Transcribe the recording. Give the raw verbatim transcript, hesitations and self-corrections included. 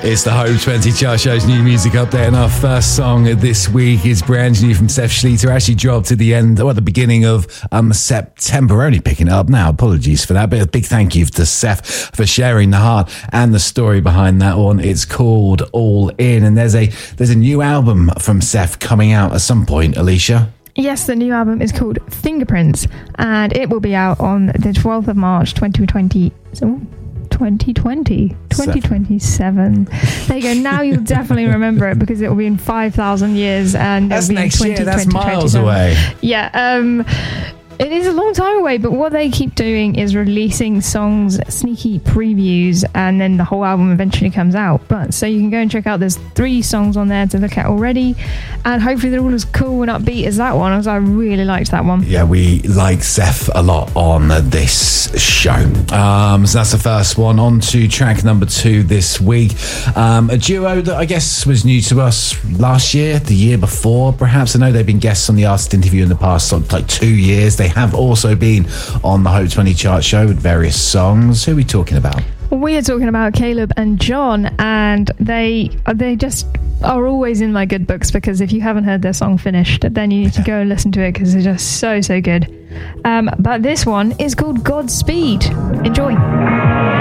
It's the Hope twenty Chart Show's new music update, and our first song this week is brand new from Seth Schlichter. Actually dropped at the end, or at the beginning of um, September. We're only picking it up now. Apologies for that, but a big thank you to Seth for sharing the heart and the story behind that one. It's called All In, and there's a there's a new album from Seth coming out at some point, Alicia. Yes, the new album is called Fingerprints, and it will be out on the twelfth of March twenty twenty. So, twenty twenty, twenty twenty-seven. There you go. Now you'll definitely remember it because it will be in five thousand years, and that's it'll be next in year. That's miles away. Yeah. Um, it is a long time away, but what they keep doing is releasing songs, sneaky previews, and then the whole album eventually comes out. But so you can go and check out. There's three songs on there to look at already, and hopefully they're all as cool and upbeat as that one, as I really liked that one. Yeah, we like Seth a lot on this show. Um, so that's the first one. On to track number two this week. Um, a duo that I guess was new to us last year, the year before, perhaps. I know they've been guests on the Artist Interview in the past, like two years. They have also been on the Hope twenty Chart Show with various songs. Who are we talking about? We are talking about Caleb and John, and they they just are always in my good books, because if you haven't heard their song Finished, then you need to go and listen to it, because it's just so, so good. Um, but this one is called Godspeed. Enjoy.